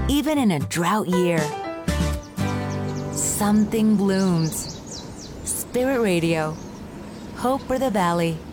Even in a drought year, something blooms. Spirit Radio. Hope for the Valley.